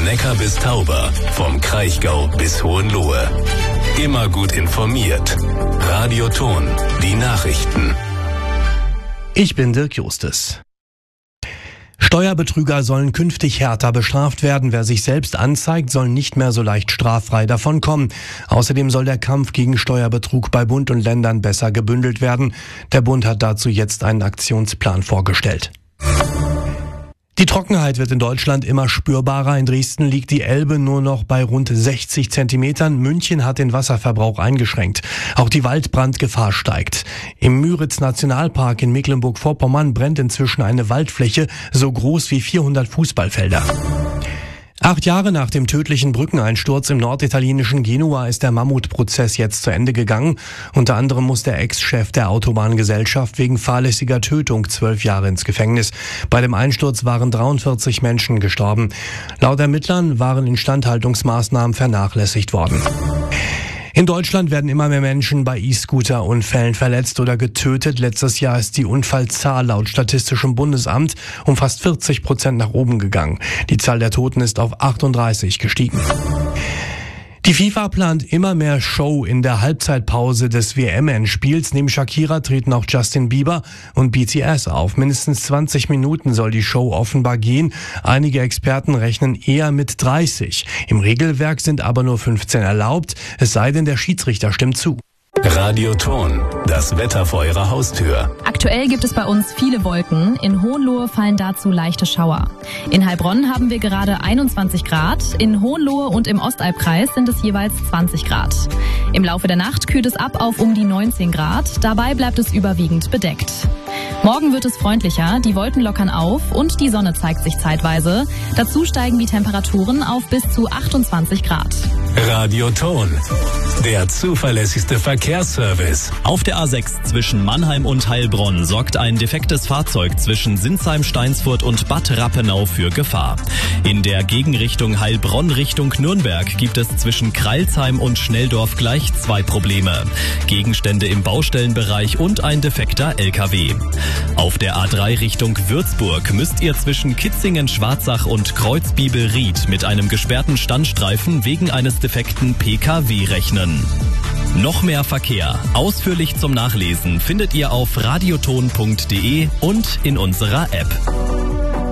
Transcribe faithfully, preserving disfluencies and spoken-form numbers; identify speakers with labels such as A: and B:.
A: Neckar bis Tauber, vom Kraichgau bis Hohenlohe. Immer gut informiert. Radio Ton, die Nachrichten.
B: Ich bin Dirk Justus. Steuerbetrüger sollen künftig härter bestraft werden. Wer sich selbst anzeigt, soll nicht mehr so leicht straffrei davonkommen. Außerdem soll der Kampf gegen Steuerbetrug bei Bund und Ländern besser gebündelt werden. Der Bund hat dazu jetzt einen Aktionsplan vorgestellt. Die Trockenheit wird in Deutschland immer spürbarer. In Dresden liegt die Elbe nur noch bei rund sechzig Zentimetern. München hat den Wasserverbrauch eingeschränkt. Auch die Waldbrandgefahr steigt. Im Müritz-Nationalpark in Mecklenburg-Vorpommern brennt inzwischen eine Waldfläche so groß wie vierhundert Fußballfelder. Acht Jahre nach dem tödlichen Brückeneinsturz im norditalienischen Genua ist der Mammutprozess jetzt zu Ende gegangen. Unter anderem muss der Ex-Chef der Autobahngesellschaft wegen fahrlässiger Tötung zwölf Jahre ins Gefängnis. Bei dem Einsturz waren dreiundvierzig Menschen gestorben. Laut Ermittlern waren Instandhaltungsmaßnahmen vernachlässigt worden. In Deutschland werden immer mehr Menschen bei E-Scooter-Unfällen verletzt oder getötet. Letztes Jahr ist die Unfallzahl laut Statistischem Bundesamt um fast vierzig Prozent nach oben gegangen. Die Zahl der Toten ist auf achtunddreißig gestiegen. Die FIFA plant immer mehr Show in der Halbzeitpause des W M-Endspiels. Neben Shakira treten auch Justin Bieber und B T S auf. Mindestens zwanzig Minuten soll die Show offenbar gehen. Einige Experten rechnen eher mit dreißig. Im Regelwerk sind aber nur fünfzehn erlaubt, es sei denn, der Schiedsrichter stimmt zu.
A: Radio Ton, das Wetter vor Ihrer Haustür.
C: Aktuell gibt es bei uns viele Wolken. In Hohenlohe fallen dazu leichte Schauer. In Heilbronn haben wir gerade einundzwanzig Grad. In Hohenlohe und im Ostalbkreis sind es jeweils zwanzig Grad. Im Laufe der Nacht kühlt es ab auf um die neunzehn Grad. Dabei bleibt es überwiegend bedeckt. Morgen wird es freundlicher, die Wolken lockern auf und die Sonne zeigt sich zeitweise. Dazu steigen die Temperaturen auf bis zu achtundzwanzig Grad.
A: Radio Ton, der zuverlässigste Verkehrsservice.
D: Auf der A sechs zwischen Mannheim und Heilbronn sorgt ein defektes Fahrzeug zwischen Sinsheim-Steinsfurt und Bad Rappenau für Gefahr. In der Gegenrichtung Heilbronn Richtung Nürnberg gibt es zwischen Kreilsheim und Schnelldorf gleich zwei Probleme. Gegenstände im Baustellenbereich und ein defekter L K W. Auf der A drei Richtung Würzburg müsst ihr zwischen Kitzingen-Schwarzach und Kreuzbibel-Ried mit einem gesperrten Standstreifen wegen eines defekten P K W rechnen. Noch mehr Verkehr, ausführlich zum Nachlesen, findet ihr auf radioton punkt de und in unserer App.